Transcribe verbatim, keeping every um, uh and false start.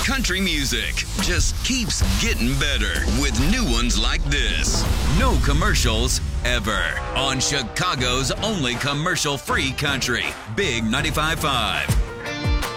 Country music just keeps getting better with new ones like this. No commercials ever on Chicago's only commercial-free country, Big ninety-five point five.